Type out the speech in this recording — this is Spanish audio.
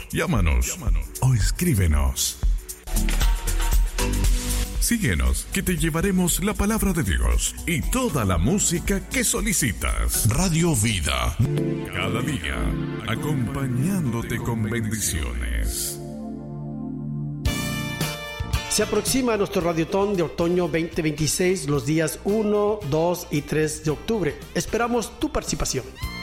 Llámanos o escríbenos. Síguenos, que te llevaremos la palabra de Dios y toda la música que solicitas. Radio Vida, cada día, acompañándote con bendiciones. Se aproxima nuestro Radiotón de Otoño 2026 los días 1, 2 y 3 de octubre. Esperamos tu participación.